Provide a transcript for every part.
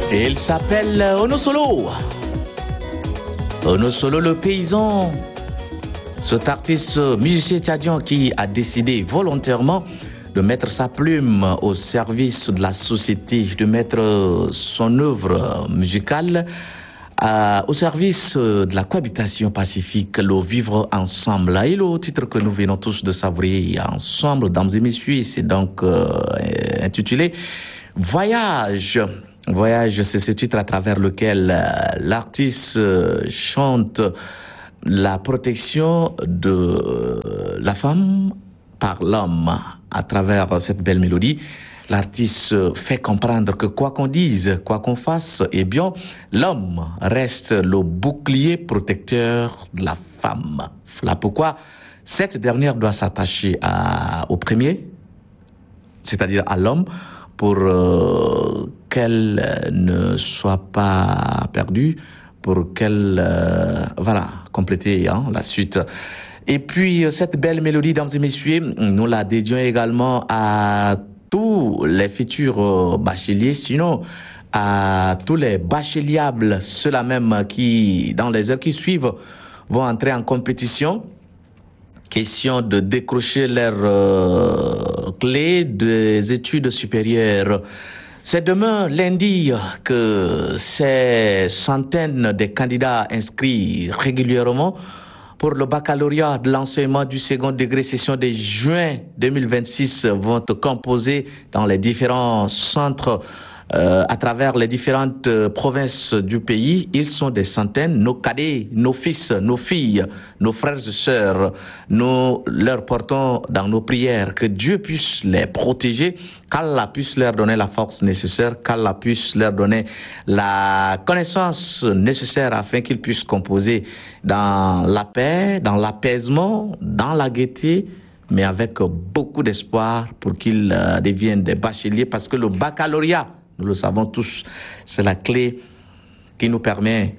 Et il s'appelle Onosolo. Onosolo le paysan. Cet artiste musicien tchadien qui a décidé volontairement de mettre sa plume au service de la société, de mettre son œuvre musicale au service de la cohabitation pacifique, le vivre ensemble. Et le titre que nous venons tous de savourer ensemble, dames et messieurs, c'est donc intitulé Voyage. Voyage, c'est ce titre à travers lequel l'artiste chante la protection de la femme par l'homme. À travers cette belle mélodie, l'artiste fait comprendre que quoi qu'on dise, quoi qu'on fasse, eh bien, l'homme reste le bouclier protecteur de la femme. Voilà pourquoi cette dernière doit s'attacher au premier, c'est-à-dire à l'homme, pour qu'elle ne soit pas perdue, pour qu'elle, compléter la suite. Et puis, cette belle mélodie, dames et messieurs, nous la dédions également à tous les futurs bacheliers, sinon à tous les bacheliables, ceux-là même qui, dans les heures qui suivent, vont entrer en compétition. Question de décrocher leur clé des études supérieures. C'est demain, lundi, que ces centaines de candidats inscrits régulièrement pour le baccalauréat de l'enseignement du second degré session de juin 2026 vont composer dans les différents centres à travers les différentes provinces du pays. Ils sont des centaines, nos cadets, nos fils, nos filles, nos frères et sœurs. Nous leur portons dans nos prières que Dieu puisse les protéger, qu'Allah puisse leur donner la force nécessaire, qu'Allah puisse leur donner la connaissance nécessaire afin qu'ils puissent composer dans la paix, dans l'apaisement, dans la gaieté, mais avec beaucoup d'espoir pour qu'ils deviennent des bacheliers, parce que le baccalauréat, nous le savons tous, c'est la clé qui nous permet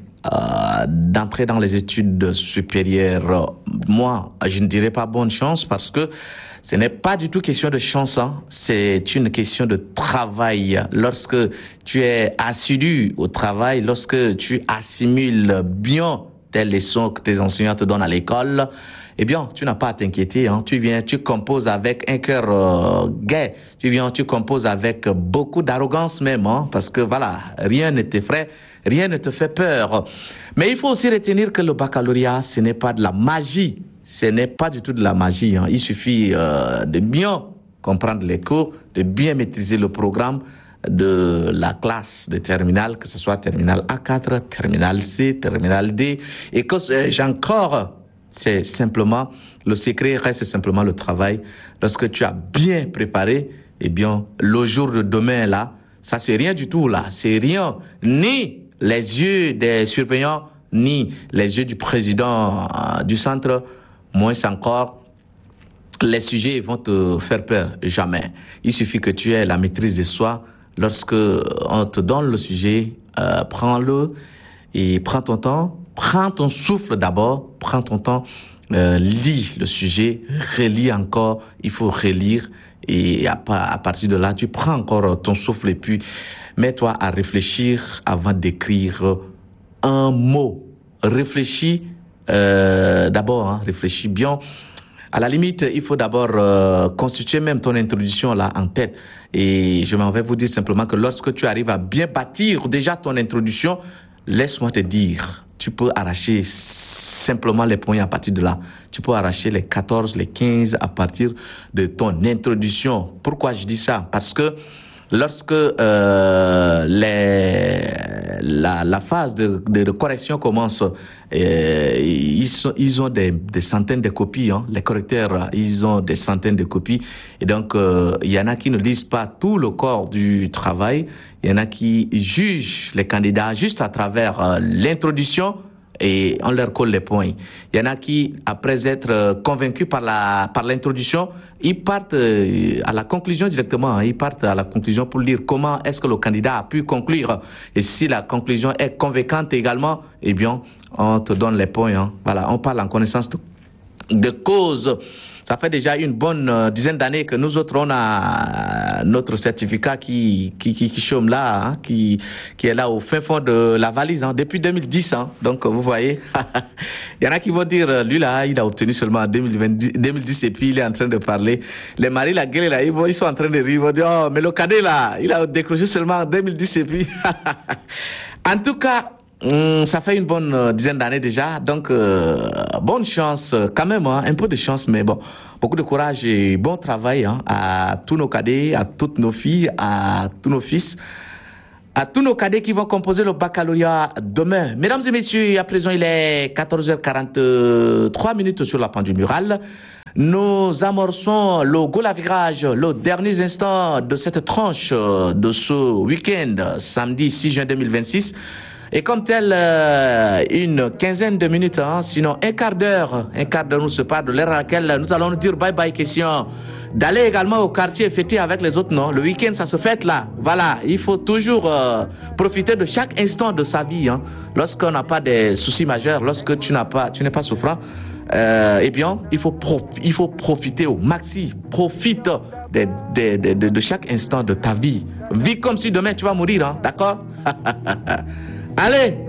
d'entrer dans les études supérieures. Moi, je ne dirais pas bonne chance parce que ce n'est pas du tout question de chance, c'est une question de travail. Lorsque tu es assidu au travail, lorsque tu assimiles bien tes leçons que tes enseignants te donnent à l'école, eh bien, tu n'as pas à t'inquiéter. Tu viens, tu composes avec un cœur gai. Tu composes avec beaucoup d'arrogance même, parce que voilà, rien ne t'effraie, rien ne te fait peur. Mais il faut aussi retenir que le baccalauréat, ce n'est pas de la magie. Ce n'est pas du tout de la magie. Il suffit de bien comprendre les cours, de bien maîtriser le programme de la classe de terminale, que ce soit terminale A4, terminale C, terminale D, et que j'ai encore. C'est simplement, le secret reste simplement le travail. Lorsque tu as bien préparé, eh bien, le jour de demain, là, ça c'est rien du tout, là. C'est rien. Ni les yeux des surveillants, ni les yeux du président du centre, moins encore, les sujets vont te faire peur. Jamais. Il suffit que tu aies la maîtrise de soi. Lorsque on te donne le sujet, prends-le et prends ton temps. Prends ton souffle d'abord, prends ton temps, lis le sujet, relis encore, il faut relire et à partir de là, tu prends encore ton souffle et puis mets-toi à réfléchir avant d'écrire un mot. Réfléchis d'abord, réfléchis bien. À la limite, il faut d'abord constituer même ton introduction là en tête. Et je m'en vais vous dire simplement que lorsque tu arrives à bien bâtir déjà ton introduction, laisse-moi te dire, tu peux arracher simplement les points à partir de là. Tu peux arracher les 14, les 15 à partir de ton introduction. Pourquoi je dis ça? Parce que lorsque la phase de correction commence, ils ont des centaines de copies. Les correcteurs, ils ont des centaines de copies. Et donc, il y en a qui ne lisent pas tout le corps du travail. Il y en a qui jugent les candidats juste à travers l'introduction et on leur colle les points. Il y en a qui, après être convaincus par l'introduction, ils partent à la conclusion directement. Ils partent à la conclusion pour lire comment est-ce que le candidat a pu conclure. Et si la conclusion est convaincante également, eh bien, on te donne les points. Voilà, on parle en connaissance de cause. Ça fait déjà une bonne dizaine d'années que nous autres, on a notre certificat qui chôme là, hein, qui est là au fin fond de la valise, hein, depuis 2010. Hein. Donc, vous voyez, il y en a qui vont dire, lui là, il a obtenu seulement en 2010 et puis il est en train de parler. Les maris, la gueule là, ils sont en train de rire, ils vont dire, oh, mais le cadet là, il a décroché seulement en 2010 et puis... En tout cas, ça fait une bonne dizaine d'années déjà, donc bonne chance quand même, hein, un peu de chance, mais bon, beaucoup de courage et bon travail hein, à tous nos cadets, à toutes nos filles, à tous nos fils, à tous nos cadets qui vont composer le baccalauréat demain. Mesdames et messieurs, à présent il est 14h43 sur la pendule murale. Nous amorçons le goal à virage, le dernier instant de cette tranche de ce week-end, samedi 6 juin 2026. Et comme tel, une quinzaine de minutes, hein, sinon un quart d'heure nous sépare de l'heure à laquelle nous allons nous dire bye bye, question d'aller également au quartier fêter avec les autres, non? Le week-end, ça se fête là. Voilà, il faut toujours profiter de chaque instant de sa vie, hein. Lorsqu'on n'a pas de soucis majeurs, lorsque tu n'es pas souffrant, eh bien, il faut profiter au maxi. Profite de chaque instant de ta vie. Vis comme si demain tu vas mourir, hein, d'accord? Allez,